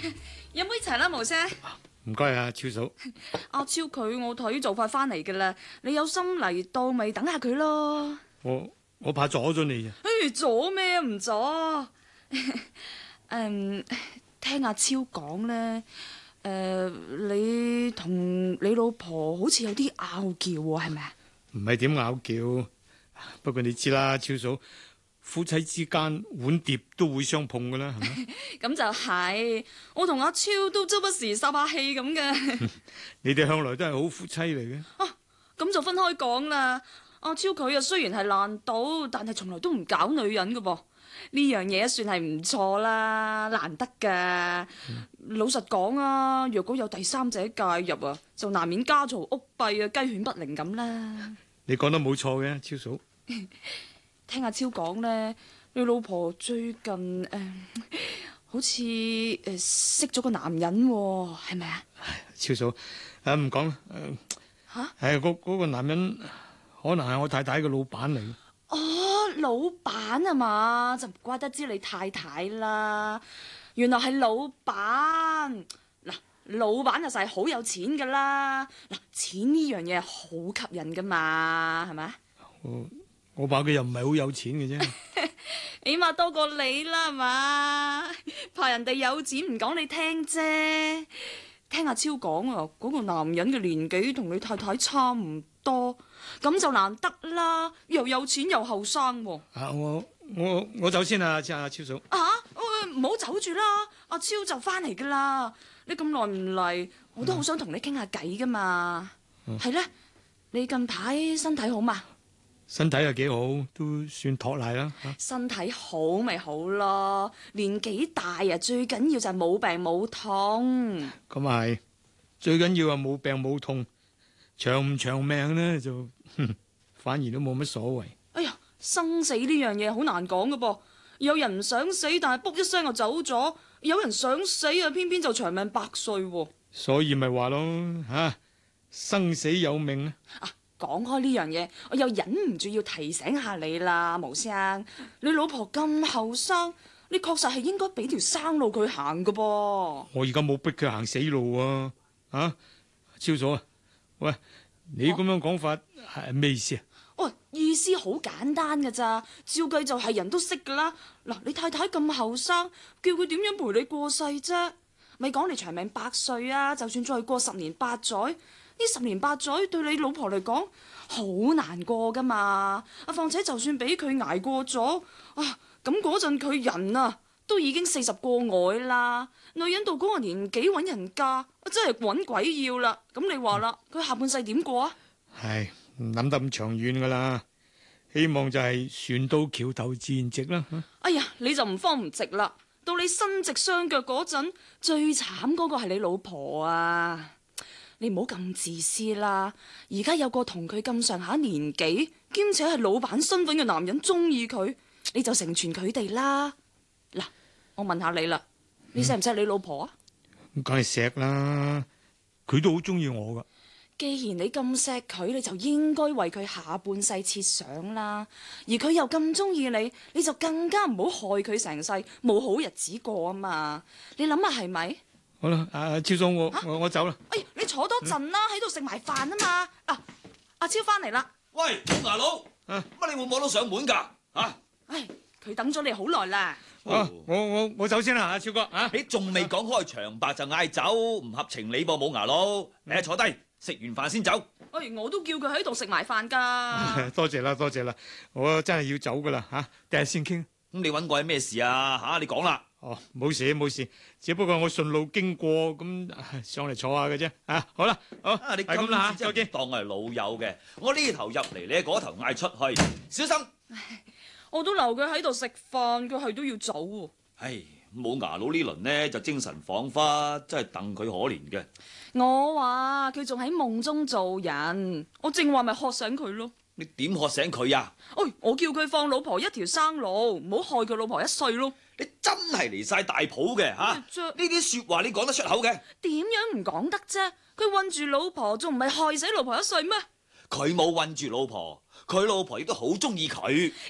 飲杯茶啦，毛生。 唔該啊，超嫂。 阿超佢我睇就快翻嚟噶啦，你有心嚟到咪等下佢咯。 我怕阻咗你啊。 阻咩唔阻？聽阿超講咧，你同你老婆好似有啲拗撬喎，係咪啊？ 唔係點拗撬，不過你知啦，超嫂，夫妻之間碗碟都會相碰噶啦，係咪？ 咁就係，我同阿超都周不時撒下氣咁嘅。 你哋向來都係好夫妻嚟嘅。 咁就分開講啦。阿超佢啊雖然係爛賭，但係從來都唔搞女人噶噃。呢樣嘢算係唔錯啦，難得噶。老實講啊，若果有第三者介入啊，就難免家嘈屋閉啊，雞犬不寧咁啦。 你講得冇錯嘅，超嫂。 聽阿超講咧，你老婆最近好似識咗個男人喎，係咪啊？ 超嫂，唔講啦。 吓？ 嗰個男人可能係我太太嘅老闆嚟嘅。 哦，老闆啊嘛，就唔怪得知你太太啦。原來係老闆。嗱，老闆就係好有錢噶啦。嗱，錢呢樣嘢係好吸引噶嘛，係咪？ 我怕佢又唔係好有錢嘅啫。 起碼多過你啦，係嘛？怕人哋有錢唔講你聽啫。聽阿超講啊，嗰個男人嘅年紀同你太太差唔多，咁就難得啦，又有錢又後生喎。 我走先啊，阿超嫂。 唔好走住啦，阿超就翻嚟噶啦。你咁耐唔嚟，我都好想同你傾下偈噶嘛。係咧，你近排身體好嘛？ 身體又幾好，都算托賴啦。 身體好咪好咯，年紀大啊，最緊要就係冇病冇痛。 咁係，最緊要係冇病冇痛，長唔長命呢就反而都冇乜所謂。 哎呀，生死呢樣嘢好難講噶噃，有人唔想死，但係卜一聲就走咗；有人想死啊，偏偏就長命百歲喎。 所以咪話咯，生死有命啊！ 講開呢樣嘢，我又忍唔住要提醒下你啦，毛生，你老婆咁後生，你確實係應該俾條生路佢行噶噃。 我而家冇逼佢行死路啊！超嫂啊，喂，你咁樣講法係咩意思啊？ 意思好簡單噶咋，照計就係人都識噶啦。嗱，你太太咁後生，叫佢點樣陪你過世啫？咪講你長命百歲啊！就算再過10年8載，呢10年8載對你老婆嚟講好難過噶嘛。況且就算俾佢捱過咗咁嗰陣佢人啊都已經40過外啦。女人到嗰個年紀揾人嫁，真係揾鬼要啦。咁你話啦，佢下半世點過啊？ 係唔諗得咁長遠噶啦，希望就係船到橋頭自然直啦。 哎呀，你就唔慌唔直啦。到你伸直雙腳嗰陣，最慘嗰個係你老婆啊！你唔好咁自私啦。而家有個同佢咁上下年紀，兼且係老闆身份嘅男人中意佢，你就成全佢哋啦。嗱，我問下你啦，你錫唔錫你老婆啊？ 梗係錫啦，佢都好中意我噶。 既然你咁錫佢，你就應該為佢下半世設想啦。而佢又咁中意你，你就更加唔好害佢成世冇好日子過啊嘛。你諗下係咪？ 好啦，超嫂，我走啦。 哎，你坐多陣啦，喺度食埋飯啊嘛。阿超翻嚟啦。 喂，老牙佬，乜你會摸到上門噶？ 佢等咗你好耐啦。 我走先啦，阿超哥。 你仲未講開場白就嗌走，唔合情理噃，冇牙佬。你坐低，食完飯先走。 我都叫佢喺度食埋飯噶。 多謝啦，我真係要走噶啦第日先傾。 咁你揾我係咩事啊？你講啦。 冇事，只不過我順路經過咁上嚟坐下嘅啫。好啦， 你係咁啦再見。當我係老友嘅，我呢頭入嚟，你喺嗰頭嗌出去，小心。 我都留佢喺度食飯，佢係都要走喎。 冇牙佬呢輪呢就精神恍惚，真係戥佢可憐嘅。 我話佢仲喺夢中做人，我正話咪喝醒佢咯。 你點喝醒佢啊？ 我叫佢放老婆一條生路，唔好害佢老婆一世咯。 你真係離晒大譜嘅呢啲說話你講得出口嘅？ 點樣唔講得啫？佢韞住老婆，仲唔係害死老婆一世咩？ 佢冇韞住老婆，佢老婆亦都好中意佢。